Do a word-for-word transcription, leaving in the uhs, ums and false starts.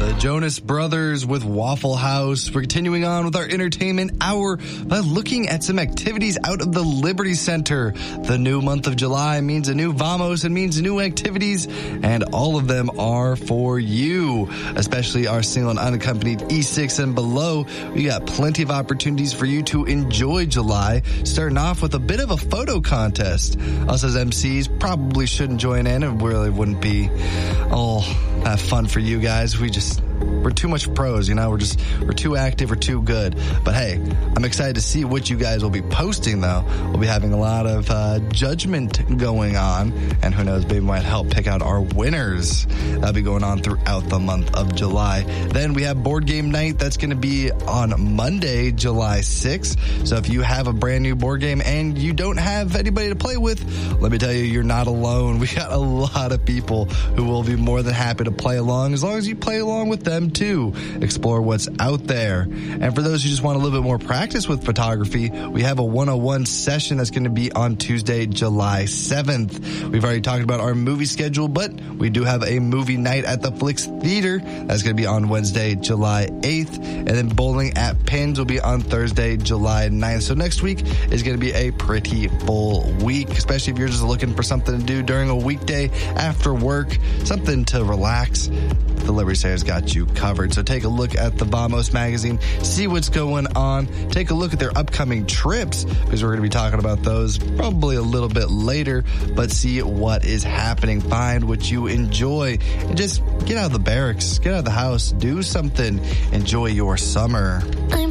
The Jonas Brothers with Waffle House. We're continuing on with our entertainment hour by looking at some activities out of the Liberty Center. The new month of July means a new Vamos and means new activities, and all of them are for you, especially our single and unaccompanied E six and below. We got plenty of opportunities for you to enjoy July, starting off with a bit of a photo contest. Us as M Cs probably shouldn't join in. It really wouldn't be all that fun for you guys. We just, we're too much pros, you know, we're just, we're too active, we're too good. But hey, I'm excited to see what you guys will be posting though. We'll be having a lot of uh, judgment going on, and who knows, maybe might help pick out our winners. That'll be going on throughout the month of July. Then we have board game night. That's going to be on Monday, July sixth. So if you have a brand new board game and you don't have anybody to play with, let me tell you, you're not alone. We got a lot of people who will be more than happy to play along, as long as you play along with them too. Explore what's out there. And for those who just want a little bit more practice with photography, we have a one oh one session that's going to be on Tuesday, July seventh. We've already talked about our movie schedule, but we do have a movie night at the Flicks Theater. That's going to be on Wednesday, July eighth. And then bowling at Pins will be on Thursday, July ninth. So next week is going to be a pretty full week, especially if you're just looking for something to do during a weekday after work, something to relax. The Liberty Center's got you covered. So take a look at the Vamos magazine, see what's going on, take a look at their upcoming trips, because we're going to be talking about those probably a little bit later, but see what is happening, find what you enjoy, and just get out of the barracks, get out of the house, do something, enjoy your summer. I'm